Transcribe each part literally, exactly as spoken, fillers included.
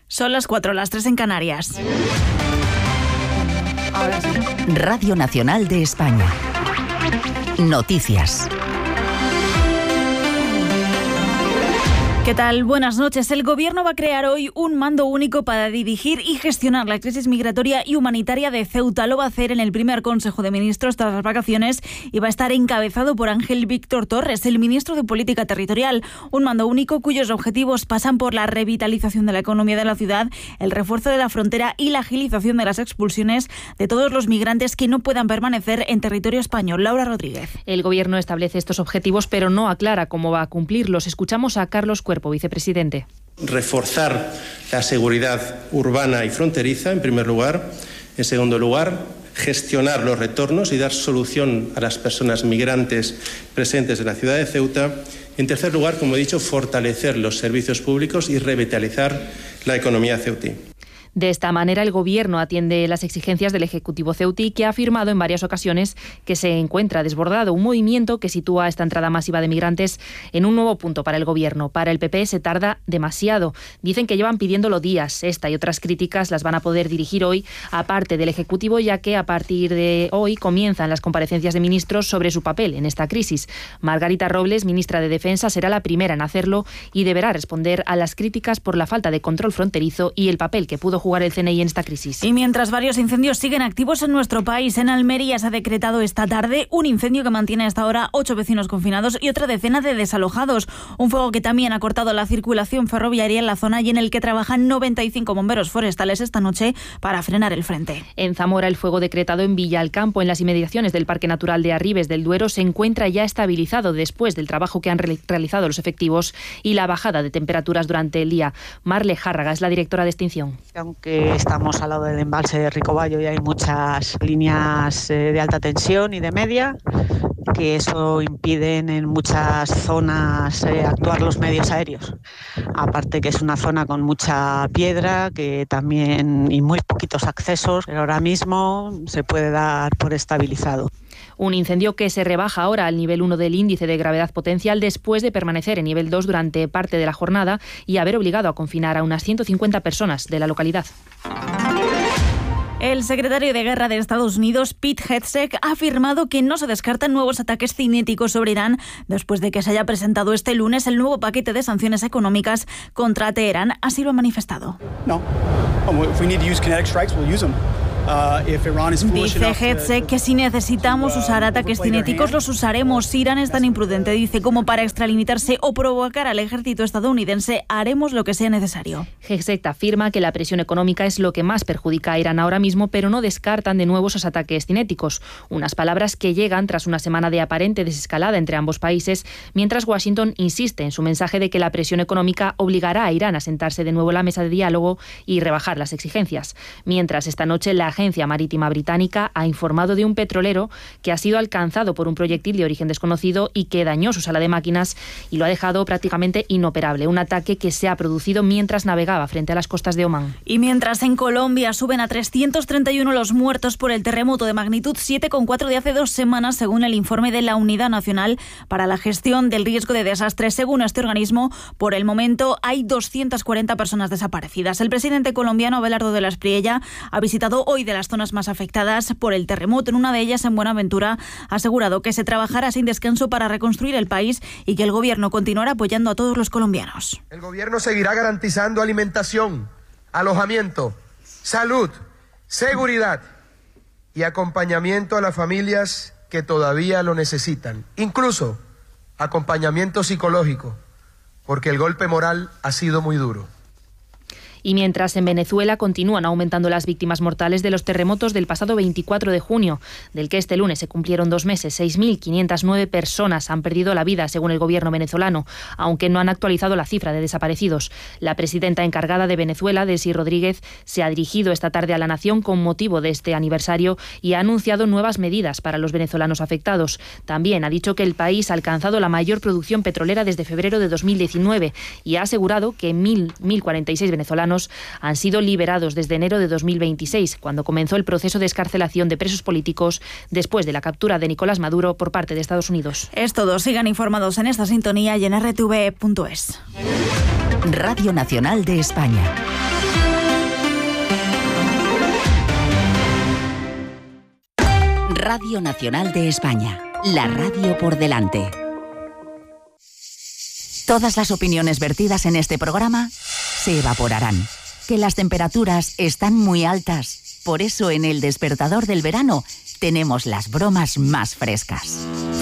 Son las cuatro, las tres en Canarias. Ahora sí. Radio Nacional de España. Noticias. ¿Qué tal? Buenas noches. El Gobierno va a crear hoy un mando único para dirigir y gestionar la crisis migratoria y humanitaria de Ceuta. Lo va a hacer en el primer Consejo de Ministros tras las vacaciones y va a estar encabezado por Ángel Víctor Torres, el ministro de Política Territorial. Un mando único cuyos objetivos pasan por la revitalización de la economía de la ciudad, el refuerzo de la frontera y la agilización de las expulsiones de todos los migrantes que no puedan permanecer en territorio español. Laura Rodríguez. El Gobierno establece estos objetivos, pero no aclara cómo va a cumplirlos. Escuchamos a Carlos Cuerpo, vicepresidente. Reforzar la seguridad urbana y fronteriza, en primer lugar. En segundo lugar, gestionar los retornos y dar solución a las personas migrantes presentes en la ciudad de Ceuta. En tercer lugar, como he dicho, fortalecer los servicios públicos y revitalizar la economía ceutí. De esta manera, el Gobierno atiende las exigencias del Ejecutivo ceutí, que ha afirmado en varias ocasiones que se encuentra desbordado, un movimiento que sitúa esta entrada masiva de migrantes en un nuevo punto para el Gobierno. Para el P P se tarda demasiado. Dicen que llevan pidiéndolo días. Esta y otras críticas las van a poder dirigir hoy a parte del Ejecutivo, ya que a partir de hoy comienzan las comparecencias de ministros sobre su papel en esta crisis. Margarita Robles, ministra de Defensa, será la primera en hacerlo y deberá responder a las críticas por la falta de control fronterizo y el papel que pudo jugar jugar el C N I en esta crisis. Y mientras varios incendios siguen activos en nuestro país, en Almería se ha decretado esta tarde un incendio que mantiene hasta ahora ocho vecinos confinados y otra decena de desalojados. Un fuego que también ha cortado la circulación ferroviaria en la zona y en el que trabajan noventa y cinco bomberos forestales esta noche para frenar el frente. En Zamora, el fuego decretado en Villalcampo, en las inmediaciones del Parque Natural de Arribes del Duero, se encuentra ya estabilizado después del trabajo que han re- realizado los efectivos y la bajada de temperaturas durante el día. Marle Járraga es la directora de extinción. Aunque estamos al lado del embalse de Ricoballo y hay muchas líneas eh, de alta tensión y de media, que eso impiden en muchas zonas eh, actuar los medios aéreos. Aparte que es una zona con mucha piedra que también y muy poquitos accesos, pero ahora mismo se puede dar por estabilizado. Un incendio que se rebaja ahora al nivel uno del índice de gravedad potencial después de permanecer en nivel dos durante parte de la jornada y haber obligado a confinar a unas ciento cincuenta personas de la localidad. El secretario de Guerra de Estados Unidos, Pete Hegseth, ha afirmado que no se descartan nuevos ataques cinéticos sobre Irán después de que se haya presentado este lunes el nuevo paquete de sanciones económicas contra Teherán. Así lo ha manifestado. No. If we need to use kinetic strikes, we'll use them. Dice Hegseth que si necesitamos usar ataques cinéticos los usaremos. Si Irán es tan imprudente, dice, como para extralimitarse o provocar al ejército estadounidense, haremos lo que sea necesario. Hegseth afirma que la presión económica es lo que más perjudica a Irán ahora mismo, pero no descartan de nuevo esos ataques cinéticos. Unas palabras que llegan tras una semana de aparente desescalada entre ambos países, mientras Washington insiste en su mensaje de que la presión económica obligará a Irán a sentarse de nuevo a la mesa de diálogo y rebajar las exigencias. Mientras esta noche la La Agencia Marítima Británica ha informado de un petrolero que ha sido alcanzado por un proyectil de origen desconocido y que dañó su sala de máquinas y lo ha dejado prácticamente inoperable. Un ataque que se ha producido mientras navegaba frente a las costas de Omán. Y mientras en Colombia suben a trescientos treinta y uno los muertos por el terremoto de magnitud siete coma cuatro de hace dos semanas, según el informe de la Unidad Nacional para la Gestión del Riesgo de Desastres. Según este organismo, por el momento hay doscientas cuarenta personas desaparecidas. El presidente colombiano Abelardo de la Espriella ha visitado hoy de las zonas más afectadas por el terremoto. En una de ellas, en Buenaventura, ha asegurado que se trabajará sin descanso para reconstruir el país y que el gobierno continuará apoyando a todos los colombianos. El gobierno seguirá garantizando alimentación, alojamiento, salud, seguridad y acompañamiento a las familias que todavía lo necesitan, incluso acompañamiento psicológico, porque el golpe moral ha sido muy duro. Y mientras en Venezuela continúan aumentando las víctimas mortales de los terremotos del pasado veinticuatro de junio, del que este lunes se cumplieron dos meses, seis mil quinientas nueve personas han perdido la vida, según el gobierno venezolano, aunque no han actualizado la cifra de desaparecidos. La presidenta encargada de Venezuela, Delcy Rodríguez, se ha dirigido esta tarde a la nación con motivo de este aniversario y ha anunciado nuevas medidas para los venezolanos afectados. También ha dicho que el país ha alcanzado la mayor producción petrolera desde febrero de dos mil diecinueve y ha asegurado que mil cuarenta y seis venezolanos han sido liberados desde enero de dos mil veintiséis, cuando comenzó el proceso de excarcelación de presos políticos después de la captura de Nicolás Maduro por parte de Estados Unidos. Es todo. Sigan informados en esta sintonía y en r t v punto es. Radio Nacional de España. Radio Nacional de España, la radio por delante. Todas las opiniones vertidas en este programa se evaporarán. Que las temperaturas están muy altas. Por eso en El Despertador del Verano tenemos las bromas más frescas.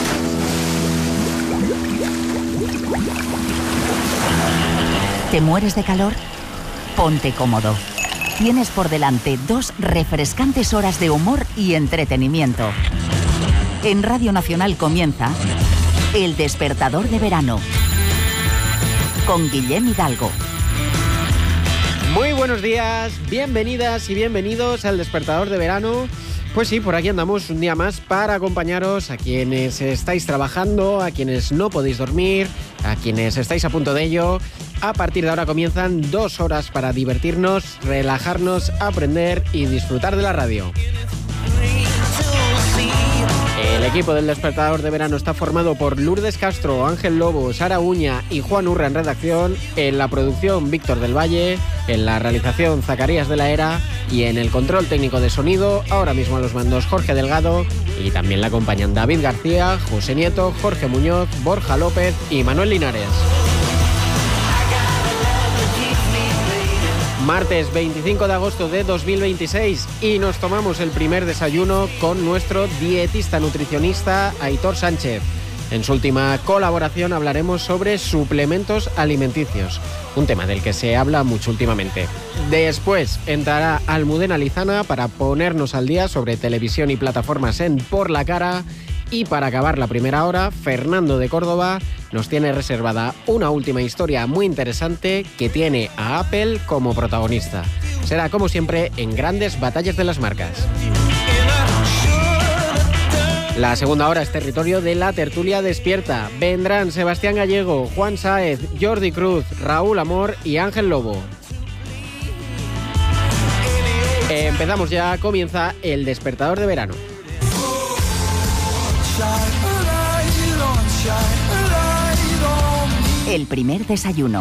¿Te mueres de calor? Ponte cómodo. Tienes por delante dos refrescantes horas de humor y entretenimiento. En Radio Nacional comienza El Despertador de Verano con Guillem Hidalgo. Muy buenos días, bienvenidas y bienvenidos al Despertador de Verano. Pues sí, por aquí andamos un día más para acompañaros a quienes estáis trabajando, a quienes no podéis dormir, a quienes estáis a punto de ello. A partir de ahora comienzan dos horas para divertirnos, relajarnos, aprender y disfrutar de la radio. El equipo del Despertador de Verano está formado por Lourdes Castro, Ángel Lobo, Sara Uña y Juan Urra en redacción, en la producción Víctor del Valle, en la realización Zacarías de la Era y en el control técnico de sonido, ahora mismo a los mandos Jorge Delgado, y también la acompañan David García, José Nieto, Jorge Muñoz, Borja López y Manuel Linares. Martes veinticinco de agosto de dos mil veintiséis y nos tomamos el primer desayuno con nuestro dietista nutricionista Aitor Sánchez. En su última colaboración hablaremos sobre suplementos alimenticios, un tema del que se habla mucho últimamente. Después entrará Almudena Lizana para ponernos al día sobre televisión y plataformas en Por la Cara. Y para acabar la primera hora, Fernando de Córdoba nos tiene reservada una última historia muy interesante que tiene a Apple como protagonista. Será, como siempre, en Grandes Batallas de las Marcas. La segunda hora es territorio de la tertulia despierta. Vendrán Sebastián Gallego, Juan Sáez, Jordi Cruz, Raúl Amor y Ángel Lobo. Empezamos ya, comienza el Despertador de Verano. El primer desayuno.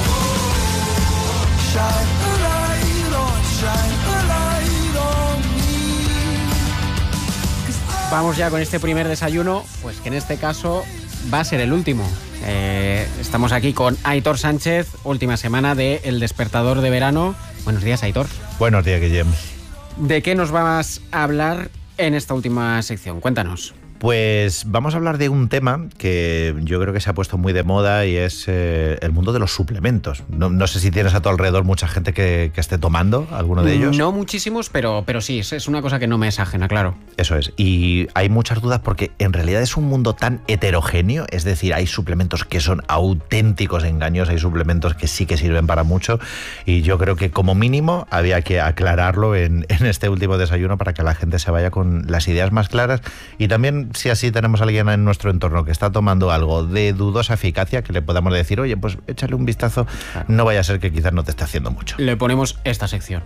Vamos ya con este primer desayuno, pues que en este caso va a ser el último. Eh, estamos aquí con Aitor Sánchez, última semana de El Despertador de Verano. Buenos días, Aitor. Buenos días, Guillem. ¿De qué nos vas a hablar en esta última sección? Cuéntanos. Pues vamos a hablar de un tema que yo creo que se ha puesto muy de moda y es eh, el mundo de los suplementos. No, no sé si tienes a tu alrededor mucha gente que, que esté tomando alguno de ellos. No muchísimos, pero, pero sí, es una cosa que no me es ajena, claro. Eso es. Y hay muchas dudas porque en realidad es un mundo tan heterogéneo, es decir, hay suplementos que son auténticos engaños, hay suplementos que sí que sirven para mucho y yo creo que como mínimo había que aclararlo en, en este último desayuno para que la gente se vaya con las ideas más claras y también si así tenemos a alguien en nuestro entorno que está tomando algo de dudosa eficacia, que le podamos decir, oye, pues échale un vistazo, claro. No vaya a ser que quizás no te esté haciendo mucho. Le ponemos esta sección.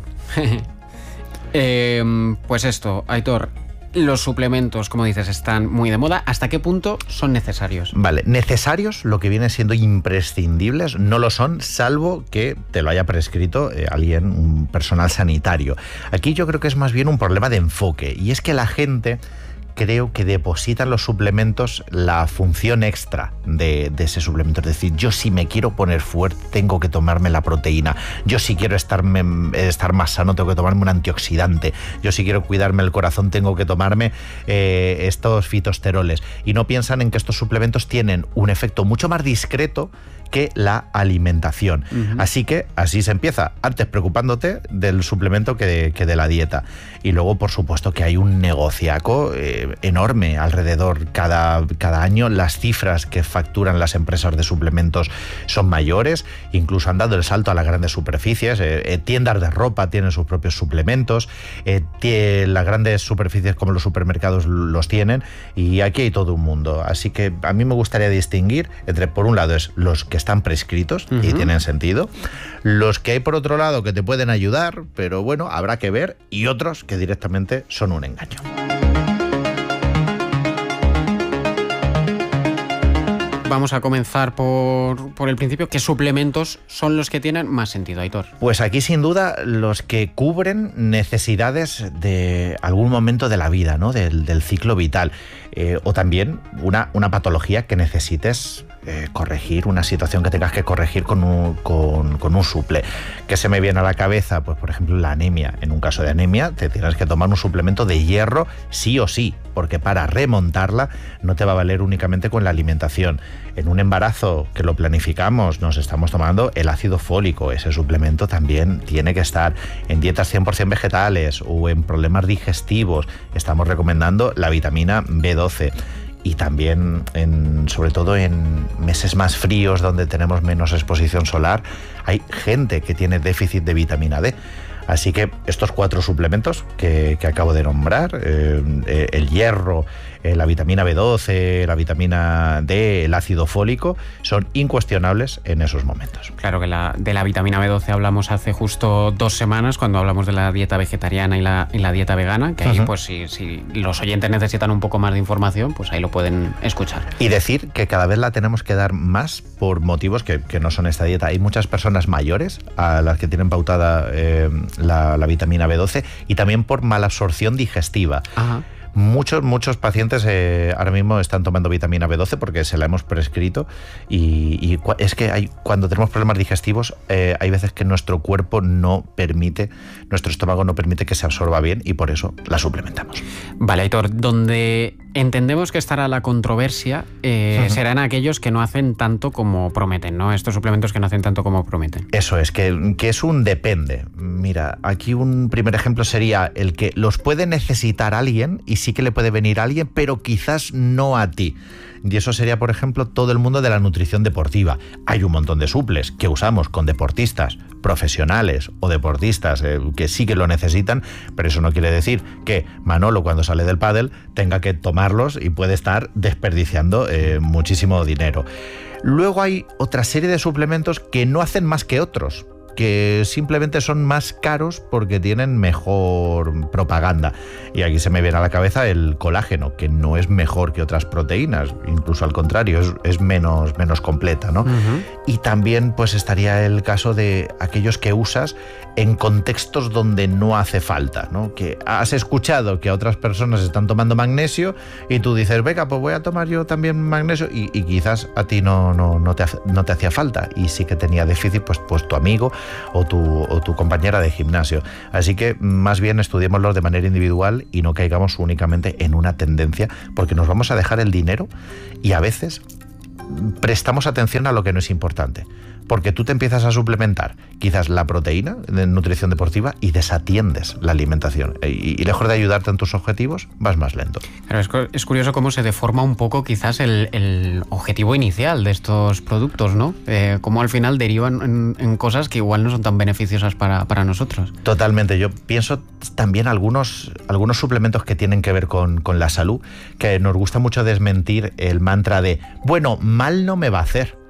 eh, pues esto, Aitor, los suplementos, como dices, están muy de moda. ¿Hasta qué punto son necesarios? Vale, necesarios, lo que viene siendo imprescindibles, no lo son, salvo que te lo haya prescrito eh, alguien, un personal sanitario. Aquí yo creo que es más bien un problema de enfoque, y es que la gente creo que depositan los suplementos la función extra de, de ese suplemento. Es decir, yo si me quiero poner fuerte tengo que tomarme la proteína. Yo si quiero estarme, estar más sano tengo que tomarme un antioxidante. Yo si quiero cuidarme el corazón tengo que tomarme eh, estos fitosteroles. Y no piensan en que estos suplementos tienen un efecto mucho más discreto que la alimentación. Uh-huh. Así que así se empieza, antes preocupándote del suplemento que de, que de la dieta. Y luego, por supuesto, que hay un negociaco eh, enorme alrededor. Cada, cada año las cifras que facturan las empresas de suplementos son mayores, incluso han dado el salto a las grandes superficies. Eh, eh, tiendas de ropa tienen sus propios suplementos, eh, t- las grandes superficies como los supermercados los tienen, y aquí hay todo un mundo. Así que a mí me gustaría distinguir entre, por un lado, es los que están prescritos uh-huh. y tienen sentido, los que hay por otro lado que te pueden ayudar, pero bueno, habrá que ver, y otros que directamente son un engaño. Vamos a comenzar por, por el principio. ¿Qué suplementos son los que tienen más sentido, Aitor? Pues aquí sin duda los que cubren necesidades de algún momento de la vida, ¿no? Del, del ciclo vital. Eh, o también una, una patología que necesites eh, corregir, una situación que tengas que corregir con un, con, con un suple. ¿Qué se me viene a la cabeza? Pues por ejemplo la anemia. En un caso de anemia te tienes que tomar un suplemento de hierro sí o sí, porque para remontarla no te va a valer únicamente con la alimentación. En un embarazo que lo planificamos nos estamos tomando el ácido fólico. Ese suplemento también tiene que estar. En dietas cien por ciento vegetales o en problemas digestivos estamos recomendando la vitamina B doce. Y también, en, sobre todo en meses más fríos donde tenemos menos exposición solar, hay gente que tiene déficit de vitamina D. Así que estos cuatro suplementos que, que acabo de nombrar, eh, eh, el hierro, eh, la vitamina B doce, la vitamina D, el ácido fólico, son incuestionables en esos momentos. Claro que la, de la vitamina B doce hablamos hace justo dos semanas cuando hablamos de la dieta vegetariana y la, y la dieta vegana, que ahí uh-huh. pues si, si los oyentes necesitan un poco más de información, pues ahí lo pueden escuchar. Y decir que cada vez la tenemos que dar más por motivos que, que no son esta dieta. Hay muchas personas mayores a las que tienen pautada eh, La, la vitamina B doce y también por malabsorción digestiva. Ajá. Muchos, muchos pacientes eh, ahora mismo están tomando vitamina B doce porque se la hemos prescrito y, y es que hay, cuando tenemos problemas digestivos eh, hay veces que nuestro cuerpo no permite, nuestro estómago no permite que se absorba bien y por eso la suplementamos. Vale, Aitor, donde entendemos que estará la controversia eh, uh-huh. serán aquellos que no hacen tanto como prometen, ¿no? Estos suplementos que no hacen tanto como prometen. Eso es, que, que es un depende. Mira, aquí un primer ejemplo sería el que los puede necesitar alguien y sí que le puede venir a alguien, pero quizás no a ti. Y eso sería, por ejemplo, todo el mundo de la nutrición deportiva. Hay un montón de suples que usamos con deportistas profesionales o deportistas eh, que sí que lo necesitan, pero eso no quiere decir que Manolo, cuando sale del pádel, tenga que tomarlos y puede estar desperdiciando eh, muchísimo dinero. Luego hay otra serie de suplementos que no hacen más que otros, que simplemente son más caros porque tienen mejor propaganda. Y aquí se me viene a la cabeza el colágeno, que no es mejor que otras proteínas, incluso al contrario, es, es menos, menos completa, ¿no? Uh-huh. Y también pues estaría el caso de aquellos que usas en contextos donde no hace falta, ¿no? Que has escuchado que otras personas están tomando magnesio y tú dices, venga, pues voy a tomar yo también magnesio y, y quizás a ti no, no, no, te, no te hacía falta y sí que tenía déficit pues, pues tu amigo o tu, o tu compañera de gimnasio. Así que más bien estudiémoslo de manera individual y no caigamos únicamente en una tendencia, porque nos vamos a dejar el dinero y a veces prestamos atención a lo que no es importante. Porque tú te empiezas a suplementar quizás la proteína de nutrición deportiva y desatiendes la alimentación. Y, y lejos de ayudarte en tus objetivos, vas más lento. Claro, es, es curioso cómo se deforma un poco quizás el, el objetivo inicial de estos productos, ¿no? Eh, cómo al final derivan en, en cosas que igual no son tan beneficiosas para, para nosotros. Totalmente. Yo pienso también algunos, algunos suplementos que tienen que ver con, con la salud, que nos gusta mucho desmentir el mantra de, bueno, mal no me va a hacer.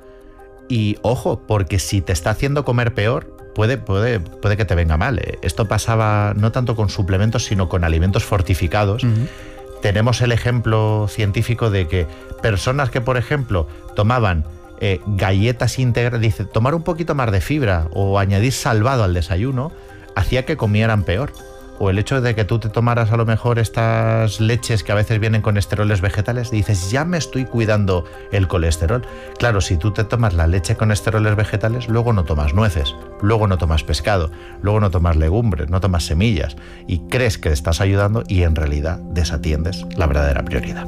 Y ojo, porque si te está haciendo comer peor, puede, puede, puede que te venga mal. Esto pasaba no tanto con suplementos, sino con alimentos fortificados. Uh-huh. Tenemos el ejemplo científico de que personas que, por ejemplo, tomaban eh, galletas íntegras, dice, tomar un poquito más de fibra o añadir salvado al desayuno, hacía que comieran peor. O el hecho de que tú te tomaras a lo mejor estas leches que a veces vienen con esteroles vegetales, dices, ya me estoy cuidando el colesterol. Claro, si tú te tomas la leche con esteroles vegetales, luego no tomas nueces, luego no tomas pescado, luego no tomas legumbres, no tomas semillas y crees que te estás ayudando y en realidad desatiendes la verdadera prioridad.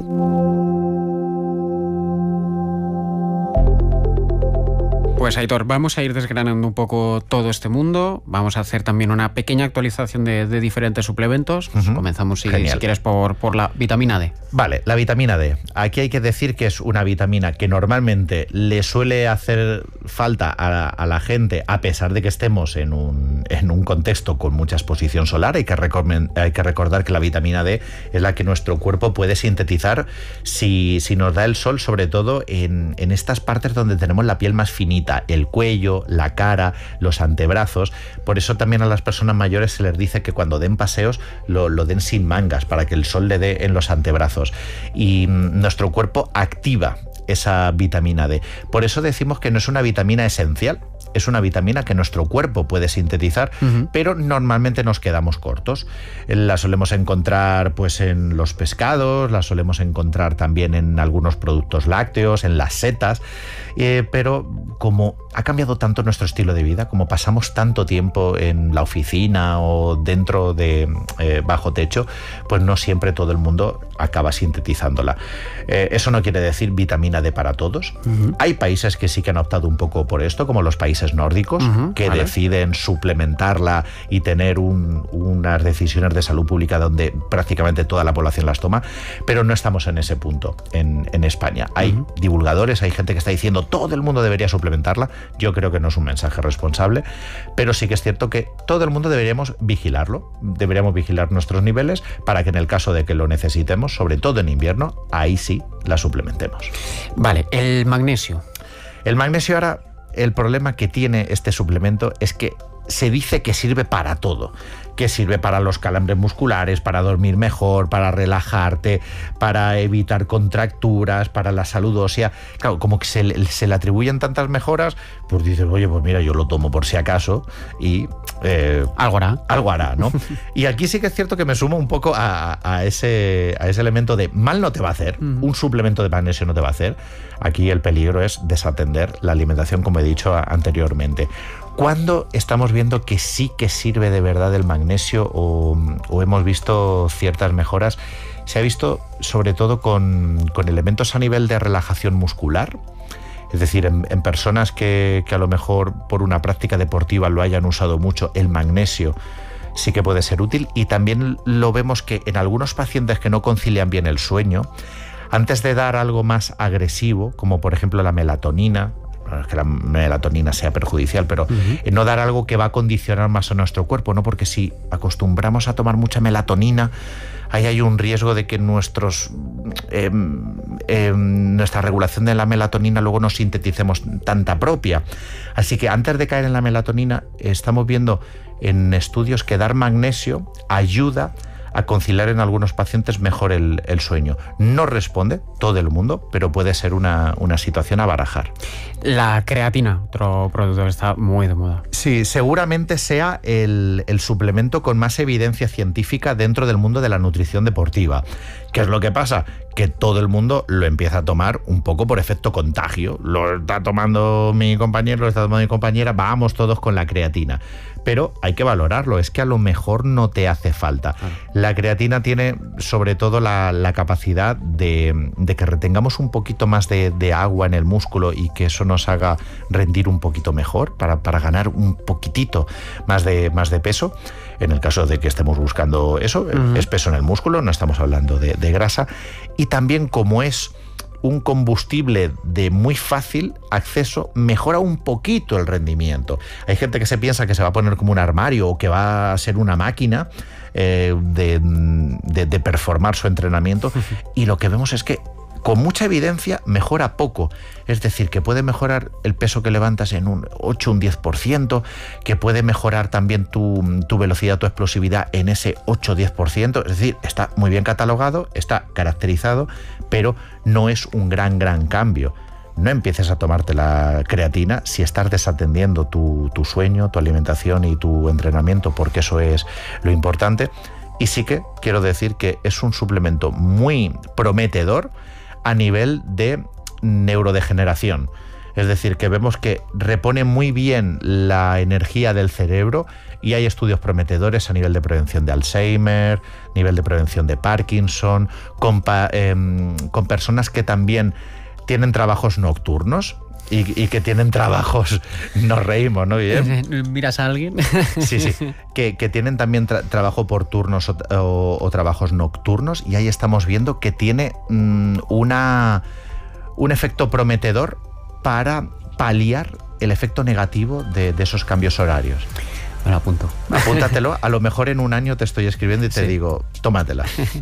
Pues Aitor, vamos a ir desgranando un poco todo este mundo, vamos a hacer también una pequeña actualización de, de diferentes suplementos. Uh-huh. Comenzamos, si, si quieres, por, por la vitamina D. Vale, la vitamina D. Aquí hay que decir que es una vitamina que normalmente le suele hacer falta a, a la gente, a pesar de que estemos en un, en un contexto con mucha exposición solar. Hay que, hay que recordar que la vitamina D es la que nuestro cuerpo puede sintetizar si, si nos da el sol, sobre todo en, en estas partes donde tenemos la piel más finita, el cuello, la cara, los antebrazos. Por eso también a las personas mayores se les dice que cuando den paseos lo, lo den sin mangas, para que el sol le dé en los antebrazos. Y nuestro cuerpo activa esa vitamina D. Por eso decimos que no es una vitamina esencial, es una vitamina que nuestro cuerpo puede sintetizar, uh-huh. pero normalmente nos quedamos cortos. La solemos encontrar pues en los pescados, la solemos encontrar también en algunos productos lácteos, en las setas, eh, pero como ha cambiado tanto nuestro estilo de vida, como pasamos tanto tiempo en la oficina o dentro de eh, bajo techo, pues no siempre todo el mundo acaba sintetizándola. Eh, eso no quiere decir vitamina D para todos. Uh-huh. Hay países que sí que han optado un poco por esto, como los países nórdicos, uh-huh, que vale. deciden suplementarla y tener un, unas decisiones de salud pública donde prácticamente toda la población las toma, pero no estamos en ese punto en, en España. Hay uh-huh. divulgadores, hay gente que está diciendo todo el mundo debería suplementarla. Yo creo que no es un mensaje responsable, pero sí que es cierto que todo el mundo deberíamos vigilarlo, deberíamos vigilar nuestros niveles para que en el caso de que lo necesitemos, sobre todo en invierno, ahí sí la suplementemos. Vale, el magnesio. El magnesio ahora, el problema que tiene este suplemento es que se dice que sirve para todo, que sirve para los calambres musculares, para dormir mejor, para relajarte, para evitar contracturas, para la salud ósea. Claro, como que se, se le atribuyen tantas mejoras, pues dices, oye, pues mira, yo lo tomo por si acaso y... Eh, algo hará. Algo hará, ¿no? Y aquí sí que es cierto que me sumo un poco a, a, ese, a ese elemento de mal no te va a hacer, uh-huh. un suplemento de magnesio no te va a hacer. Aquí el peligro es desatender la alimentación, como he dicho anteriormente. ¿Cuándo estamos viendo que sí que sirve de verdad el magnesio o, o hemos visto ciertas mejoras? Se ha visto sobre todo con, con elementos a nivel de relajación muscular. Es decir, en, en personas que, que a lo mejor por una práctica deportiva lo hayan usado mucho, el magnesio sí que puede ser útil. Y también lo vemos que en algunos pacientes que no concilian bien el sueño, antes de dar algo más agresivo, como por ejemplo la melatonina, no es que la melatonina sea perjudicial, pero uh-huh. no dar algo que va a condicionar más a nuestro cuerpo, ¿no? Porque si acostumbramos a tomar mucha melatonina, ahí hay un riesgo de que nuestros eh, eh, nuestra regulación de la melatonina luego no sinteticemos tanta propia. Así que antes de caer en la melatonina, estamos viendo en estudios que dar magnesio ayuda a conciliar en algunos pacientes mejor el, el sueño. No responde todo el mundo, pero puede ser una, una situación a barajar. La creatina, otro producto que está muy de moda. Sí, seguramente sea el, el suplemento con más evidencia científica dentro del mundo de la nutrición deportiva. ¿Qué es lo que pasa? Que todo el mundo lo empieza a tomar un poco por efecto contagio. Lo está tomando mi compañero, lo está tomando mi compañera, vamos todos con la creatina. Pero hay que valorarlo, es que a lo mejor no te hace falta. Ah. La creatina tiene sobre todo la, la capacidad de, de que retengamos un poquito más de, de agua en el músculo y que eso nos haga rendir un poquito mejor para, para ganar un poquitito más de, más de peso. En el caso de que estemos buscando eso, uh-huh. es peso en el músculo, no estamos hablando de, de grasa. Y también como es un combustible de muy fácil acceso, mejora un poquito el rendimiento. Hay gente que se piensa que se va a poner como un armario o que va a ser una máquina eh, de, de, de performar su entrenamiento y lo que vemos es que con mucha evidencia mejora poco. Es decir, que puede mejorar el peso que levantas en un ocho, un diez por ciento, que puede mejorar también tu, tu velocidad, tu explosividad en ese ocho, diez por ciento. Es decir, está muy bien catalogado, está caracterizado, pero no es un gran, gran cambio. No empieces a tomarte la creatina si estás desatendiendo tu, tu sueño, tu alimentación y tu entrenamiento, porque eso es lo importante. Y sí que quiero decir que es un suplemento muy prometedor a nivel de neurodegeneración. Es decir, que vemos que repone muy bien la energía del cerebro y hay estudios prometedores a nivel de prevención de Alzheimer, nivel de prevención de Parkinson, con, eh, con personas que también tienen trabajos nocturnos y, y que tienen trabajos, nos reímos, ¿no? Bien. ¿Miras a alguien? Sí, sí, que, que tienen también tra- trabajo por turnos o, o, o trabajos nocturnos y ahí estamos viendo que tiene mmm, una, un efecto prometedor para paliar el efecto negativo de, de esos cambios horarios. Me lo apunto. Apúntatelo, a lo mejor en un año te estoy escribiendo y te sí. digo, tómatela.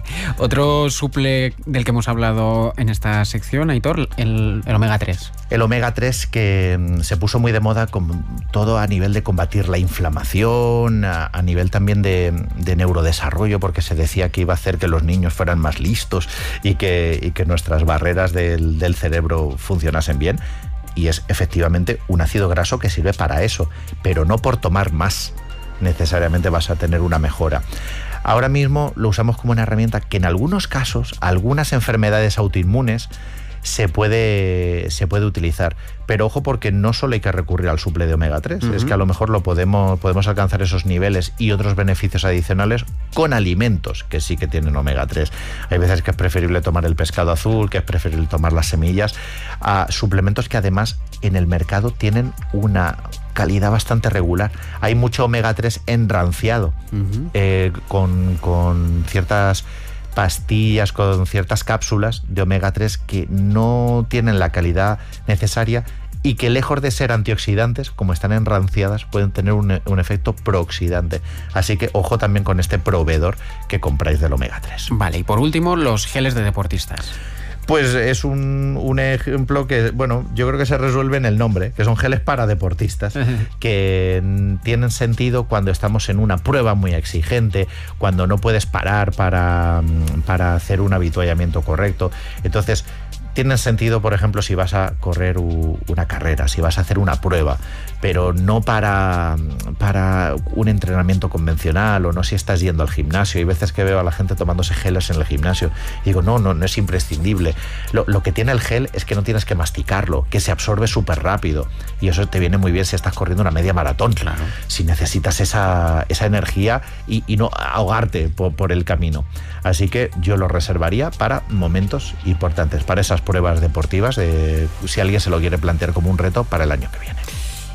Otro suple del que hemos hablado en esta sección, Aitor, el, el omega tres. El omega tres que se puso muy de moda con todo a nivel de combatir la inflamación, a, a nivel también de, de neurodesarrollo, porque se decía que iba a hacer que los niños fueran más listos y que, y que nuestras barreras del, del cerebro funcionasen bien. Y es efectivamente un ácido graso que sirve para eso, pero no por tomar más necesariamente vas a tener una mejora. Ahora mismo lo usamos como una herramienta que en algunos casos, algunas enfermedades autoinmunes, se puede, se puede utilizar. Pero ojo, porque no solo hay que recurrir al suple de omega tres, uh-huh. es que a lo mejor lo podemos, podemos alcanzar esos niveles y otros beneficios adicionales con alimentos que sí que tienen omega tres. Hay veces que es preferible tomar el pescado azul, que es preferible tomar las semillas, a suplementos que además en el mercado tienen una calidad bastante regular. Hay mucho omega tres enranciado, uh-huh. eh, con, con ciertas pastillas, con ciertas cápsulas de omega tres que no tienen la calidad necesaria y que lejos de ser antioxidantes, como están enranciadas, pueden tener un, un efecto prooxidante. Así que ojo también con este proveedor que compráis del omega tres. Vale, y por último, los geles de deportistas. Pues es un, un ejemplo que, bueno, yo creo que se resuelve en el nombre, que son geles para deportistas, que tienen sentido cuando estamos en una prueba muy exigente, cuando no puedes parar para, para hacer un avituallamiento correcto. Entonces, tienen sentido, por ejemplo, si vas a correr una carrera, si vas a hacer una prueba, pero no para, para un entrenamiento convencional o no si estás yendo al gimnasio. Hay veces que veo a la gente tomándose geles en el gimnasio y digo, no, no, no es imprescindible. Lo, lo que tiene el gel es que no tienes que masticarlo, que se absorbe súper rápido y eso te viene muy bien si estás corriendo una media maratón. Claro. Si necesitas esa, esa energía y, y no ahogarte por, por el camino. Así que yo lo reservaría para momentos importantes, para esas pruebas deportivas, de, si alguien se lo quiere plantear como un reto para el año que viene.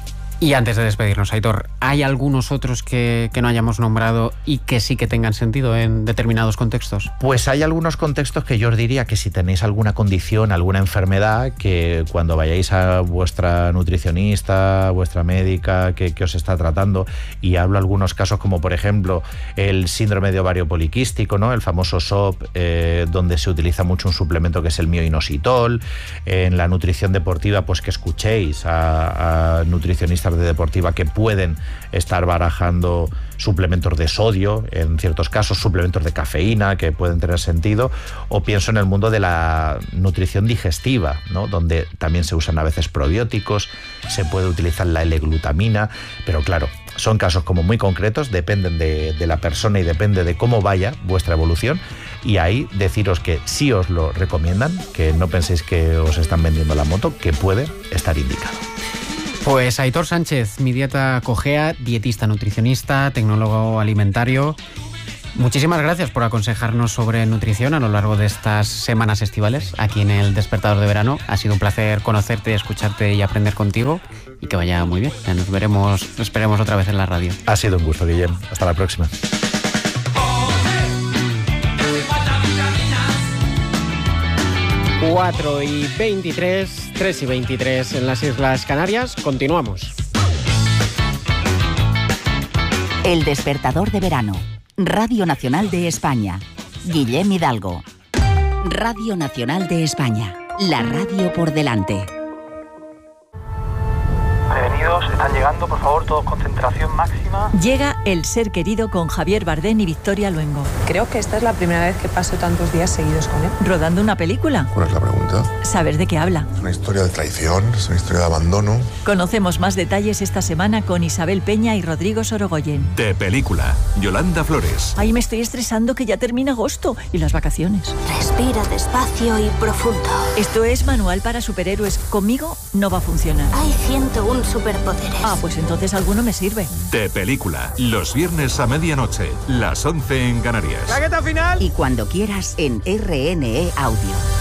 Y antes de despedirnos, Aitor, ¿hay algunos otros que, que no hayamos nombrado y que sí que tengan sentido en determinados contextos? Pues hay algunos contextos que yo os diría que si tenéis alguna condición, alguna enfermedad, que cuando vayáis a vuestra nutricionista, vuestra médica que, que os está tratando, y hablo algunos casos como por ejemplo el síndrome de ovario poliquístico, ¿no? El famoso S O P, eh, donde se utiliza mucho un suplemento que es el mioinositol. En la nutrición deportiva, pues que escuchéis a, a nutricionistas de deportiva que pueden estar barajando suplementos de sodio, en ciertos casos suplementos de cafeína que pueden tener sentido, o pienso en el mundo de la nutrición digestiva, ¿no? Donde también se usan a veces probióticos, se puede utilizar la L-glutamina, pero claro, son casos como muy concretos, dependen de, de la persona y depende de cómo vaya vuestra evolución, y ahí deciros que sí os lo recomiendan, que no penséis que os están vendiendo la moto, que puede estar indicado. Pues Aitor Sánchez, Mi Dieta Cogea, dietista, nutricionista, tecnólogo alimentario. Muchísimas gracias por aconsejarnos sobre nutrición a lo largo de estas semanas estivales aquí en el Despertador de Verano. Ha sido un placer conocerte, escucharte y aprender contigo y que vaya muy bien. Ya nos veremos, nos esperemos otra vez en la radio. Ha sido un gusto, Guillem. Hasta la próxima. cuatro y veintitrés, tres y veintitrés en las Islas Canarias. Continuamos. El Despertador de Verano. Radio Nacional de España. Guillem Hidalgo. Radio Nacional de España. La radio por delante. Prevenidos, están llegando, por favor, todos concentración máxima. Llega El ser querido con Javier Bardem y Victoria Luengo. Creo que esta es la primera vez que paso tantos días seguidos con él. ¿Rodando una película? ¿Cuál es la pregunta? ¿Saber de qué habla? Es una historia de traición, es una historia de abandono. Conocemos más detalles esta semana con Isabel Peña y Rodrigo Sorogoyen. De película, Yolanda Flores. Ay, me estoy estresando que ya termina agosto y las vacaciones. Respira despacio y profundo. Esto es Manual para Superhéroes. Conmigo no va a funcionar. Hay ciento uno superpoderes. Ah, pues entonces alguno me sirve. De película, los viernes a medianoche, las once en Canarias. ¡Claqueta final! Y cuando quieras en R N E Audio.